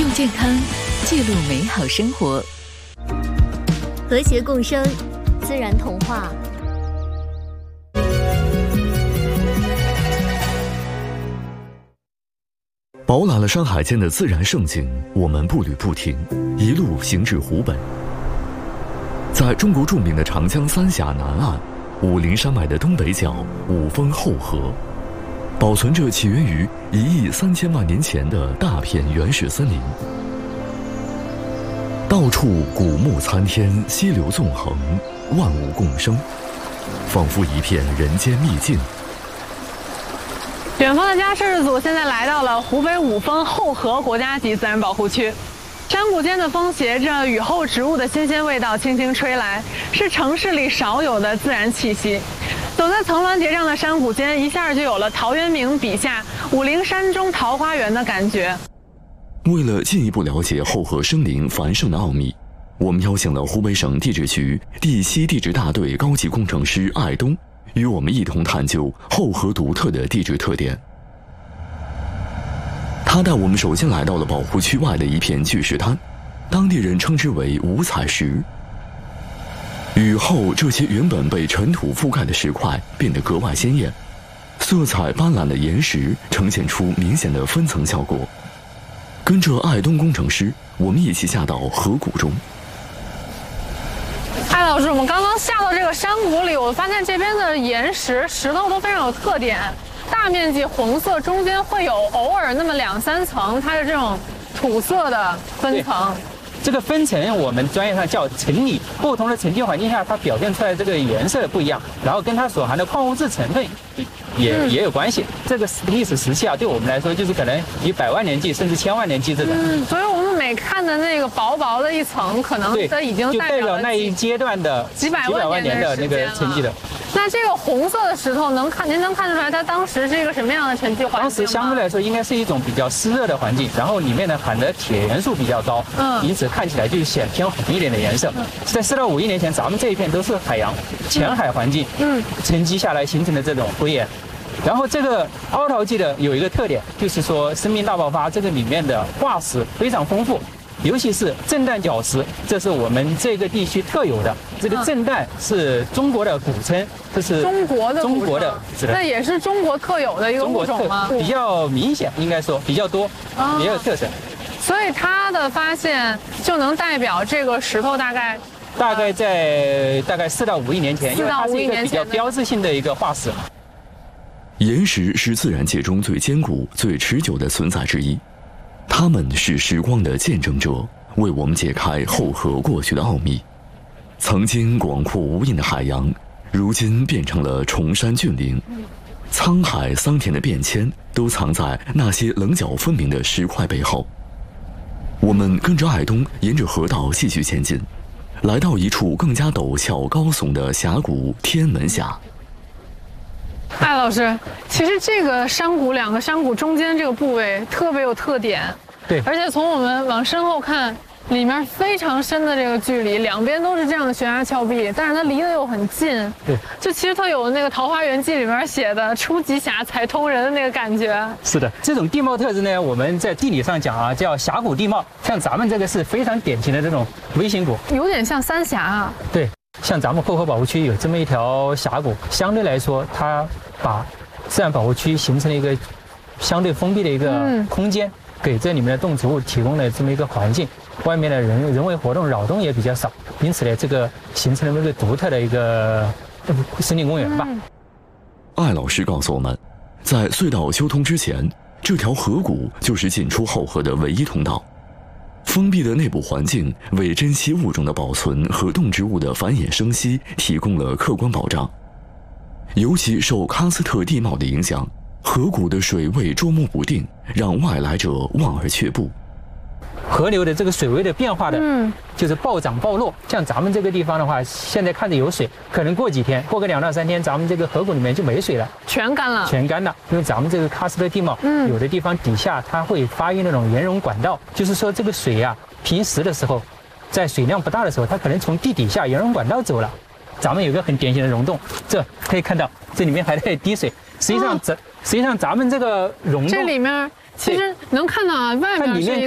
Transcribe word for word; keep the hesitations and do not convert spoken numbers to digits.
健康，记录美好生活， 和谐共生，自然童话。 饱览了山海间的自然盛景，我们步履不停，一路行至湖北。在中国著名的长江三峡南岸，武陵山脉的东北角五峰后河，保存着起源于一亿三千万年前的大片原始森林。到处古木参天，溪流纵横，万物共生，仿佛一片人间秘境。 远方的家世组现在来到了湖北五峰后河国家级自然保护区。山谷间的风携着雨后植物的新鲜味道轻轻吹来，是城市里少有的自然气息。走在层峦叠嶂的山谷间，一下就有了陶渊明笔下武陵山中桃花源的感觉。 为了进一步了解后河生灵繁盛的奥秘，我们邀请了湖北省地质局地西地质大队高级工程师艾东，与我们一同探究后河独特的地质特点。他带我们首先来到了保护区外的一片巨石滩，当地人称之为五彩石。雨后，这些原本被尘土覆盖的石块变得格外鲜艳，色彩斑斓的岩石呈现出明显的分层效果。跟着艾东工程师，我们一起下到河谷中。 艾老师，我们刚刚下到这个山谷里，我发现这边的岩石石头都非常有特点，大面积红色，中间会有偶尔那么两三层，它是这种土色的分层。 这个分层我们专业上叫层理，不同的沉积环境下，它表现出来的这个颜色不一样，然后跟它所含的矿物质成分也、嗯、也有关系。这个历史时期啊，对我们来说就是可能以百万年计甚至千万年计这种。 嗯，所以我们每看的那个薄薄的一层，可能它已经代表了那一阶段的几百万年的那个沉积的。 那这个红色的石头能看，您能看出来它当时是一个什么样的沉积环境吗？ 当时相对来说应该是一种比较湿热的环境，然后里面呢含的铁元素比较高，嗯，因此看起来就显偏红一点的颜色。嗯、在四到五亿年前，咱们这一片都是海洋浅海环境，嗯，沉积下来形成的这种灰岩。然后这个凹陶纪的有一个特点，就是说生命大爆发这个里面的化石非常丰富。尤其是震旦角石，这是我们这个地区特有的。这个震旦是中国的古称，这是中国的中国的， 那也是中国特有的一个物种吗？ 比较明显，应该说比较多，也有特征。 所以它的发现就能代表这个石头大概大概在大概四到五亿年前，因为它是一个比较标志性的一个化石。 岩石是自然界中最坚固、最持久的存在之一。他们是时光的见证者，为我们解开后河过去的奥秘。曾经广阔无垠的海洋，如今变成了崇山峻岭。沧海桑田的变迁，都藏在那些棱角分明的石块背后。我们跟着艾东沿着河道继续前进，来到一处更加陡峭高耸的峡谷天门峡。 艾老师，其实这个山谷两个山谷中间这个部位特别有特点， 对， 而且从我们往身后看，里面非常深的这个距离，两边都是这样的悬崖峭壁，但是它离得又很近， 对， 就其实它有那个《桃花源记》里面写的“出极峡才通人”的那个感觉。 是的，这种地貌特质呢，我们在地理上讲啊，叫峡谷地貌。像咱们这个是非常典型的这种微型谷， 有点像三峡啊。 对。像咱们后河保护区有这么一条峡谷，相对来说，它把自然保护区形成了一个相对封闭的一个空间，嗯、给这里面的动植物提供了这么一个环境。外面的人人为活动扰动也比较少，因此呢，这个形成了一个独特的一个森林公园吧。嗯、 艾老师告诉我们，在隧道修通之前，这条河谷就是进出后河的唯一通道。封闭的内部环境为珍稀物种的保存和动植物的繁衍生息提供了客观保障。尤其受喀斯特地貌的影响，河谷的水位捉摸不定，让外来者望而却步。 河流的这个水位的变化的，嗯，就是暴涨暴落。像咱们这个地方的话，现在看着有水，可能过几天，过个两到三天，咱们这个河谷里面就没水了， 全干了， 全干了。因为咱们这个喀斯特地貌，嗯，有的地方底下它会发育那种岩溶管道，就是说这个水呀、啊，平时的时候，在水量不大的时候，它可能从地底下岩溶管道走了。咱们有个很典型的溶洞，这可以看到，这里面还在滴水。实际上，这、哦、实际上咱们这个溶洞， 这里面其实能看到啊，外面是一